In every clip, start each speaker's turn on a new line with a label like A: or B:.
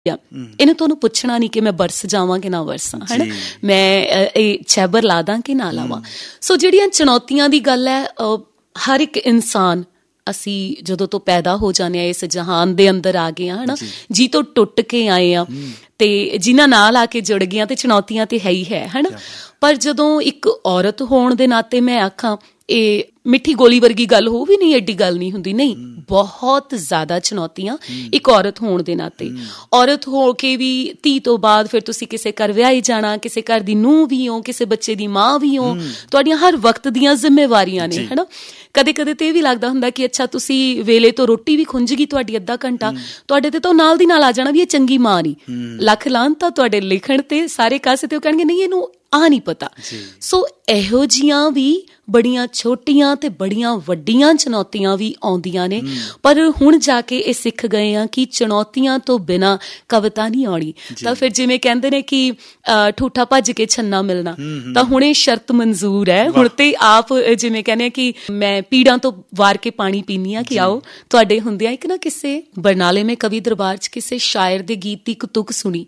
A: ਇਹਨੂੰ ਤੁਹਾਨੂੰ ਪੁੱਛਣਾ ਨਹੀਂ ਕਿ ਮੈਂ ਬਰਸ ਜਾਵਾਂ ਕਿ ਨਾ ਵਰਸਾਂ, ਹੈ ਨਾ, ਮੈਂ ਇਹ ਚੈਬਰ ਲਾ ਦਾਂ ਕਿ ਨਾ ਲਾਵਾਂ। ਸੋ ਜਿਹੜੀਆਂ ਚੁਣੌਤੀਆਂ ਦੀ ਗੱਲ ਹੈ, ਹਰ ਇੱਕ ਇਨਸਾਨ, ਅਸੀਂ ਜਦੋਂ ਤੋਂ ਪੈਦਾ ਹੋ ਜਾਂਦੇ ਹਾਂ, ਇਸ ਜਹਾਨ ਦੇ ਅੰਦਰ ਆ ਗਏ ਹਾਂ, ਹੈ ਨਾ, ਜੀ ਤੋਂ ਟੁੱਟ ਕੇ ਆਏ ਹਾਂ, ਤੇ ਜਿਨ੍ਹਾਂ ਨਾਲ ਆ ਕੇ ਜੁੜ ਗਈਆਂ, ਤੇ ਚੁਣੌਤੀਆਂ ਤੇ ਹੈ ਹੀ ਹੈ ਨਾ। ਪਰ ਜਦੋਂ ਇੱਕ ਔਰਤ ਹੋਣ ਦੇ ਨਾਤੇ ਮੈਂ ਆਖਾਂ, ਇਹ ਮਿੱਠੀ ਗੋਲੀ ਵਰਗੀ ਗੱਲ ਹੋ ਵੀ ਨਹੀਂ, ਐਡੀ ਗੱਲ ਨਹੀਂ ਹੁੰਦੀ, ਨਹੀਂ, ਬਹੁਤ ਜ਼ਿਆਦਾ ਚੁਣੌਤੀਆਂ ਇੱਕ ਔਰਤ ਹੋਣ ਦੇ ਨਾਤੇ। ਔਰਤ ਹੋ ਕੇ ਵੀ ਧੀ ਤੋਂ ਬਾਅਦ ਫਿਰ ਤੁਸੀਂ ਕਿਸੇ ਘਰ ਵਿਆਹੀ ਜਾਣਾ, ਕਿਸੇ ਘਰ ਦੀ ਨੂੰਹ ਵੀ ਹੋ, ਕਿਸੇ ਬੱਚੇ ਦੀ ਮਾਂ ਵੀ ਹੋ, ਤੁਹਾਡੀਆਂ ਹਰ ਵਕਤ ਦੀਆਂ ਜ਼ਿੰਮੇਵਾਰੀਆਂ ਨੇ, ਹੈ ਨਾ। ਕਦੇ ਕਦੇ ਤੇ ਇਹ ਵੀ ਲੱਗਦਾ ਹੁੰਦਾ ਕਿ ਅੱਛਾ, ਤੁਸੀਂ ਵੇਲੇ ਤੋਂ ਰੋਟੀ ਵੀ ਖੁੰਝ ਗਈ ਤੁਹਾਡੀ, ਅੱਧਾ ਘੰਟਾ ਤੁਹਾਡੇ ਤੇ ਤਾਂ ਨਾਲ ਦੀ ਨਾਲ ਆ ਜਾਣਾ ਵੀ ਇਹ ਚੰਗੀ ਮਾਂ ਨਹੀਂ, ਲੱਖ ਲਾਹਨਤ ਤੁਹਾਡੇ ਲਿਖਣ ਤੇ ਸਾਰੇ ਕਾਸੇ ਤੇ। ਉਹ ਕਹਿਣਗੇ ਨਹੀਂ, ਇਹਨੂੰ ਆ ਨਹੀਂ ਪਤਾ। ਸੋ ਇਹੋ ਜਿਹੀਆਂ ਵੀ ਬੜੀਆਂ ਛੋਟੀਆਂ ਤੇ ਬੜੀਆਂ ਵੱਡੀਆਂ ਚੁਣੌਤੀਆਂ ਵੀ ਆਉਂਦੀਆਂ ਨੇ, ਪਰ ਹੁਣ ਜਾ ਕੇ ਇਹ ਸਿੱਖ ਗਏ ਆ ਕਿ ਚੁਣੌਤੀਆਂ ਤੋਂ ਬਿਨਾਂ ਕਵਿਤਾ ਨਹੀਂ ਆਉਣੀ। ਤਾਂ ਫਿਰ ਜਿਵੇਂ ਕਹਿੰਦੇ ਨੇ ਕਿ ਠੂਠਾ ਭੱਜ ਕੇ ਛੰਨਾ ਮਿਲਣਾ, ਤਾਂ ਹੁਣ ਇਹ ਸ਼ਰਤ ਮਨਜ਼ੂਰ ਹੈ। ਹੁਣ ਤੇ ਆਪ ਜਿਵੇਂ ਕਹਿੰਦੇ ਆ ਕਿ ਮੈਂ ਪੀੜਾਂ ਤੋਂ ਵਾਰ ਕੇ ਪਾਣੀ ਪੀਨੀ ਆ, ਕਿ ਆਓ ਤੁਹਾਡੇ ਹੁੰਦਿਆਂ। ਇੱਕ ਨਾ ਕਿਸੇ ਬਰਨਾਲੇ ਮੈਂ ਕਵੀ ਦਰਬਾਰ 'ਚ ਕਿਸੇ ਸ਼ਾਇਰ ਦੇ ਗੀਤ ਦੀ ਇੱਕ ਤੁਕ ਸੁਣੀ,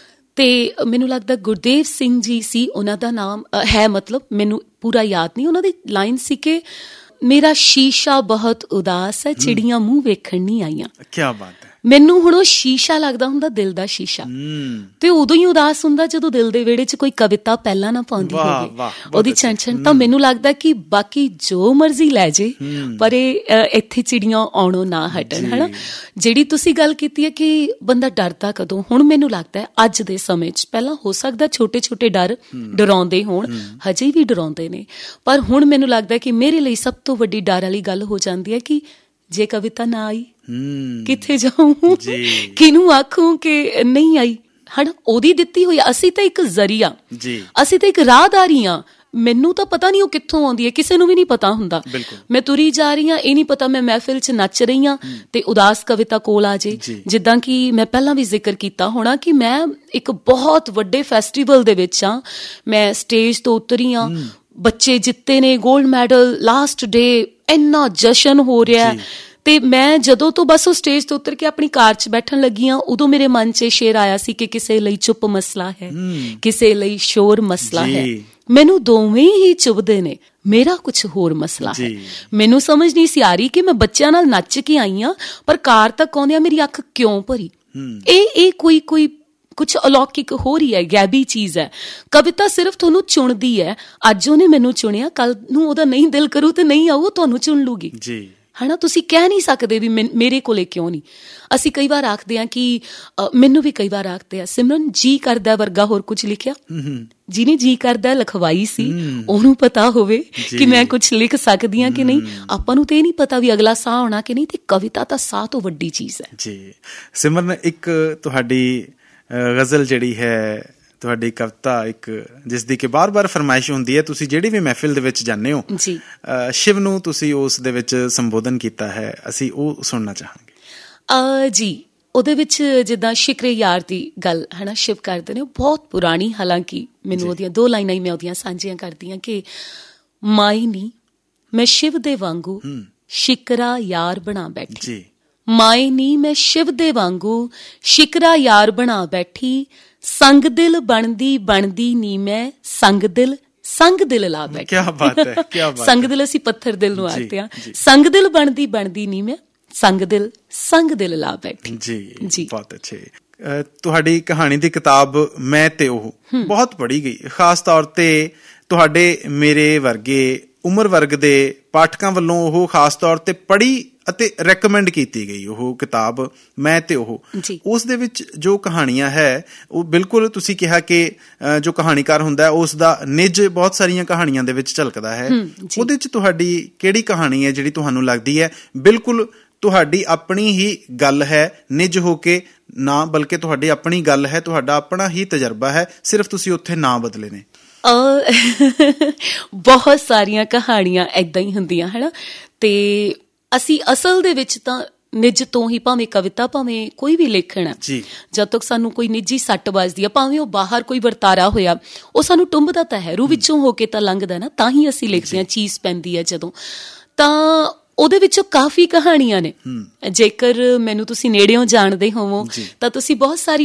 A: ਤੇ ਮੈਨੂੰ ਲੱਗਦਾ ਗੁਰਦੇਵ ਸਿੰਘ ਜੀ ਸੀ ਉਹਨਾਂ ਦਾ ਨਾਮ ਹੈ, ਮਤਲਬ ਮੈਨੂੰ ਪੂਰਾ ਯਾਦ ਨਹੀਂ। ਉਹਨਾਂ ਦੀ ਲਾਈਨ ਸੀ ਕਿ ਮੇਰਾ ਸ਼ੀਸ਼ਾ ਬਹੁਤ ਉਦਾਸ ਹੈ, ਚਿੜੀਆਂ ਮੂੰਹ ਵੇਖਣ ਨਹੀਂ ਆਈਆਂ। ਕਿਆ ਬਾਤ ਹੈ। ਮੈਨੂੰ ਹੁਣ ਉਹ ਸ਼ੀਸ਼ਾ ਲੱਗਦਾ ਹੁੰਦਾ, ਦਿਲ ਦਾ ਸ਼ੀਸ਼ਾ, ਤੇ ਉਦੋਂ ਹੀ ਉਦਾਸ ਹੁੰਦਾ ਜਦੋਂ ਦਿਲ ਦੇ ਵਿਹੜੇ 'ਚ ਕੋਈ ਕਵਿਤਾ ਪਹਿਲਾਂ ਨਾ ਪਾਉਂਦੀ ਹੋਵੇ, ਉਹਦੀ ਛਣ। ਤਾਂ ਮੈਨੂੰ ਲੱਗਦਾ ਕਿ ਬਾਕੀ ਜੋ ਮਰਜ਼ੀ ਲੈ ਜੇ, ਪਰ ਇਹ ਇੱਥੇ ਚਿੜੀਆਂ ਆਉਣੋਂ ਨਾ ਹਟਣ, ਹੈ ਨਾ। ਜਿਹੜੀ ਤੁਸੀਂ ਗੱਲ ਕੀਤੀ ਹੈ ਕਿ ਬੰਦਾ ਡਰਦਾ ਕਦੋਂ, ਹੁਣ ਮੈਨੂੰ ਲੱਗਦਾ ਅੱਜ ਦੇ ਸਮੇਂ 'ਚ, ਪਹਿਲਾਂ ਹੋ ਸਕਦਾ ਛੋਟੇ ਛੋਟੇ ਡਰ ਡਰਾਉਂਦੇ ਹੋਣ, ਹਜੇ ਵੀ ਡਰਾਉਂਦੇ ਨੇ, ਪਰ ਹੁਣ ਮੈਨੂੰ ਲੱਗਦਾ ਕਿ ਮੇਰੇ ਲਈ ਸਭ ਤੋਂ ਵੱਡੀ ਡਰ ਵਾਲੀ ਗੱਲ ਹੋ ਜਾਂਦੀ ਹੈ ਕਿ ਜੇ ਕਵਿਤਾ ਨਾ ਆਈ, ਕਿੱਥੇ ਜਾਊਂ, ਕਿਹਨੂੰ ਆਖੂੰ ਕਿ ਨਹੀਂ ਆਈ, ਹਨਾ। ਉਹਦੀ ਦਿੱਤੀ ਹੋਈ, ਅਸੀਂ ਤਾਂ ਇੱਕ ਜ਼ਰੀਆ, ਅਸੀਂ ਤਾਂ ਇੱਕ ਰਾਹਦਾਰੀ ਹਾਂ। ਮੈਨੂੰ ਤਾਂ ਪਤਾ ਨਹੀਂ ਉਹ ਕਿੱਥੋਂ ਆਉਂਦੀ ਹੈ, ਕਿਸੇ ਨੂੰ ਵੀ ਨਹੀਂ ਪਤਾ ਹੁੰਦਾ। ਮੈਂ ਤੁਰੀ ਜਾ ਰਹੀ ਹਾਂ, ਇਹ ਨਹੀਂ ਪਤਾ ਮੈਂ ਮਹਿਫਿਲ 'ਚ ਨੱਚ ਰਹੀ ਹਾਂ ਤੇ ਉਦਾਸ ਕਵਿਤਾ ਕੋਲ ਆ ਜੇ। ਜਿੱਦਾਂ ਕਿ ਮੈਂ ਪਹਿਲਾਂ ਵੀ ਜ਼ਿਕਰ ਕੀਤਾ ਹੋਣਾ ਕਿ ਮੈਂ ਇੱਕ ਬਹੁਤ ਵੱਡੇ ਫੈਸਟੀਵਲ ਦੇ ਵਿੱਚ ਹਾਂ, ਮੈਂ ਸਟੇਜ ਤੋਂ ਉਤਰੀ ਹਾਂ, ਬੱਚੇ ਜਿੱਤੇ ਨੇ ਗੋਲਡ ਮੈਡਲ, ਲਾਸਟ ਡੇ, ਇੰਨਾ ਜਸ਼ਨ ਹੋ ਰਿਹਾ, ਤੇ ਮੈਂ ਜਦੋਂ ਤੋਂ ਬਸ ਉਹ ਸਟੇਜ ਤੋਂ ਉਤਰ ਕੇ ਆਪਣੀ ਕਾਰ 'ਚ ਬੈਠਣ ਲੱਗੀ ਹਾਂ, ਉਦੋਂ ਮੇਰੇ ਮਨ 'ਚ ਸ਼ੇਰ ਆਇਆ ਸੀ ਕਿ ਕਿਸੇ ਲਈ ਚੁੱਪ ਮਸਲਾ ਹੈ, ਕਿਸੇ ਲਈ ਸ਼ੋਰ ਮਸਲਾ ਹੈ। ਮੈਨੂੰ ਦੋਵੇਂ ਹੀ ਚੁਭਦੇ ਨੇ, ਮੇਰਾ ਕੁਛ ਹੋਰ ਮਸਲਾ ਹੈ। ਮੈਨੂੰ ਸਮਝ ਨਹੀਂ ਸੀ ਆ ਰਹੀ ਕਿ ਮੈਂ ਬੱਚਿਆਂ ਨਾਲ ਨੱਚ ਕੇ ਆਈ ਹਾਂ, ਪਰ ਕਾਰ ਤੱਕ ਆਉਂਦਿਆਂ ਮੇਰੀ ਅੱਖ ਕਿਉਂ ਭਰੀ। ਇਹ ਕੋਈ ਕੁਛ ਅਲੌਕਿਕ ਹੋ ਰਹੀ ਹੈ, ਗੈਬੀ ਚੀਜ਼ ਹੈ। ਕਵਿਤਾ ਸਿਰਫ ਤੁਹਾਨੂੰ ਚੁਣਦੀ ਹੈ। ਅੱਜ ਉਹਨੇ ਮੈਨੂੰ ਚੁਣਿਆ, ਕੱਲ ਨੂੰ ਉਹਦਾ ਨਹੀਂ ਦਿਲ ਕਰੂ ਤੇ ਨਹੀਂ ਆਊ, ਤੁਹਾਨੂੰ ਚੁਣ ਲੂਗੀ, ਹੈ ਨਾ। ਤੁਸੀਂ ਕਹਿ ਨਹੀਂ ਸਕਦੇ ਵੀ ਮੇਰੇ ਕੋਲੇ ਕਿਉਂ ਨਹੀਂ। ਅਸੀਂ ਕਈ ਵਾਰ ਆਖਦੇ ਹਾਂ ਕਿ ਮੈਨੂੰ ਵੀ ਕਈ ਵਾਰ ਆਖਦੇ ਆ, ਸਿਮਰਨ ਜੀ ਕਰਦਾ ਵਰਗਾ ਹੋਰ ਕੁਝ ਲਿਖਿਆ। ਜਿਹਨੇ ਜੀ ਕਰਦਾ ਲਿਖਵਾਈ ਸੀ, ਉਹਨੂੰ ਪਤਾ ਹੋਵੇ ਕਿ ਮੈਂ ਕੁਛ ਲਿਖ ਸਕਦੀ ਹਾਂ ਕਿ ਨਹੀਂ। ਆਪਾਂ ਨੂੰ ਤੇ ਇਹ ਨਹੀਂ ਪਤਾ ਵੀ ਅਗਲਾ ਸਾਹ ਆਉਣਾ ਕਿ ਨਹੀਂ, ਤੇ ਕਵਿਤਾ ਤਾਂ ਸਾਹ ਤੋਂ ਵੱਡੀ ਚੀਜ਼ ਹੈ। ਜੀ
B: ਸਿਮਰਨ, ਇੱਕ ਤੁਹਾਡੀ ਗਜ਼ਲ ਜਿਹੜੀ ਹੈ, ਤੁਹਾਡੀ ਕਵਿਤਾ ਇੱਕ ਜਿਸ ਦੀ ਕਿ ਬਾਰ-ਬਾਰ ਫਰਮਾਇਸ਼ ਹੁੰਦੀ ਹੈ, ਤੁਸੀਂ ਜਿਹੜੀ ਵੀ ਮਹਿਫਿਲ ਦੇ ਵਿੱਚ ਜਾਂਦੇ ਹੋ, ਸ਼ਿਵ ਨੂੰ ਤੁਸੀਂ ਉਸ ਦੇ ਵਿੱਚ ਸੰਬੋਧਨ ਕੀਤਾ ਹੈ, ਅਸੀਂ ਉਹ ਸੁਣਨਾ ਚਾਹਾਂਗੇ।
A: ਜੀ, ਉਹਦੇ ਵਿੱਚ ਜਿੱਦਾਂ ਸ਼ਿਕਰੇ ਯਾਰ ਦੀ ਗੱਲ, ਹੈ ਨਾ, ਸ਼ਿਵ ਕਰਦੇ ਨੇ, ਉਹ ਬਹੁਤ ਪੁਰਾਣੀ, ਹਾਲਾਂਕਿ ਮੈਨੂੰ ਉਹਦੀਆਂ 2 ਲਾਈਨਾਂ ਹੀ ਮੈਂ ਉਹਦੀਆਂ ਸਾਂਝੀਆਂ ਕਰਦੀ ਹਾਂ ਕਿ ਮਾਈ ਨੀ ਮੈਂ ਸ਼ਿਵ ਦੇ ਵਾਂਗੂ ਸ਼ਿਕਰਾ ਯਾਰ ਬਣਾ ਬੈਠੀ, ਮਾਈ ਨੀ ਮੈਂ ਸ਼ਿਵ ਦੇ ਵਾਂਗੂ ਸ਼ਿਕਰਾ ਯਾਰ ਬਣਾ ਬੈਠੀ, ਸੰਗ ਦਿਲ ਬਣਦੀ ਨੀ ਮੈਂ ਸੰਗ ਦਿਲ ਲਾ ਬੈਠੀ।
B: ਕਿਆ ਬਾਤ ਹੈ, ਕਿਆ ਬਾਤ।
A: ਸੰਗ ਦਿਲ ਅਸੀਂ ਪੱਥਰ ਦਿਲ ਨੂੰ ਆਖਦੇ ਹਾਂ, ਸੰਗ ਦਿਲ ਬਣਦੀ ਨੀ ਮੈਂ ਸੰਗ ਦਿਲ ਲਾ ਬੈਠੀ।
B: ਜੀ ਬਹੁਤ ਅੱਛੇ। ਤੁਹਾਡੀ ਕਹਾਣੀ ਦੀ ਕਿਤਾਬ ਮੈਂ ਤੇ ਉਹ ਬਹੁਤ ਪੜ੍ਹੀ ਗਈ, ਖਾਸ ਤੌਰ ਤੇ ਤੁਹਾਡੇ ਮੇਰੇ ਵਰਗੇ ਉਮਰ ਵਰਗ ਦੇ ਪਾਠਕਾਂ ਵੱਲੋਂ ਉਹ ਖਾਸ ਤੌਰ ਤੇ ਪੜ੍ਹੀ ਅਤੇ ਰੈਕਮੈਂਡ ਕੀਤੀ ਗਈ ਉਹ ਕਿਤਾਬ ਮੈਂ ਤੇ ਉਹ। ਉਸ ਦੇ ਵਿੱਚ ਜੋ ਕਹਾਣੀਆਂ ਹੈ, ਉਹ ਬਿਲਕੁਲ ਤੁਸੀਂ ਕਿਹਾ ਕਿ ਜੋ ਕਹਾਣੀਕਾਰ ਹੁੰਦਾ ਉਸ ਦਾ ਨਿੱਜ ਬਹੁਤ ਸਾਰੀਆਂ ਕਹਾਣੀਆਂ ਦੇ ਵਿੱਚ ਝਲਕਦਾ ਹੈ। ਉਹਦੇ 'ਚ ਤੁਹਾਡੀ ਕਿਹੜੀ ਕਹਾਣੀ ਹੈ ਜਿਹੜੀ ਤੁਹਾਨੂੰ ਲੱਗਦੀ ਹੈ ਬਿਲਕੁਲ ਤੁਹਾਡੀ ਆਪਣੀ ਹੀ ਗੱਲ ਹੈ, ਨਿੱਜ ਹੋ ਕੇ ਨਾ, ਬਲਕਿ ਤੁਹਾਡੀ ਆਪਣੀ ਗੱਲ ਹੈ, ਤੁਹਾਡਾ ਆਪਣਾ ਹੀ ਤਜਰਬਾ ਹੈ, ਸਿਰਫ ਤੁਸੀਂ ਉੱਥੇ ਨਾਂ ਬਦਲੇ ਨੇ?
A: ਬਹੁਤ ਸਾਰੀਆਂ ਕਹਾਣੀਆਂ ਏਦਾਂ ਹੀ ਹੁੰਦੀਆਂ, ਹੈ ਨਾ। ਤੇ ਅਸੀਂ ਅਸਲ ਦੇ ਵਿੱਚ ਤਾਂ ਨਿੱਜ ਤੋਂ ਹੀ, ਭਾਵੇਂ ਕਵਿਤਾ ਭਾਵੇਂ ਕੋਈ ਵੀ ਲੇਖਣ ਹੈ, ਜਦ ਤੱਕ ਸਾਨੂੰ ਕੋਈ ਨਿੱਜੀ ਸੱਟ ਵੱਜਦੀ ਹੈ, ਭਾਵੇਂ ਉਹ ਬਾਹਰ ਕੋਈ ਵਰਤਾਰਾ ਹੋਇਆ, ਉਹ ਸਾਨੂੰ ਟੁੰਬਦਾ ਤਾਂ ਹੈ, ਰੂਹ ਵਿੱਚੋਂ ਹੋ ਕੇ ਤਾਂ ਲੰਘਦਾ ਨਾ, ਤਾਂ ਹੀ ਅਸੀਂ ਲਿਖਦੇ ਹਾਂ। ਚੀਜ਼ ਪੈਂਦੀ ਹੈ ਜਦੋਂ, ਤਾਂ ਉਹਦੇ ਵਿੱਚੋਂ ਕਾਫੀ ਕਹਾਣੀਆਂ ਨੇ। ਜੇਕਰ ਮੈਨੂੰ ਤੁਸੀਂ ਨੇੜਿਓਂ ਜਾਣਦੇ ਹੋਵੋ ਤਾਂ ਤੁਸੀਂ ਬਹੁਤ ਸਾਰੀਆਂ